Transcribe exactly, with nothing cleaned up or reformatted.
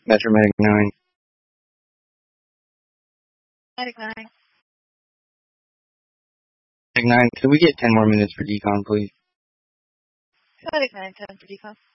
Metro Medic nine. Medic nine. Medic nine, could we get ten more minutes for decon, please? Medic nine, ten for decon.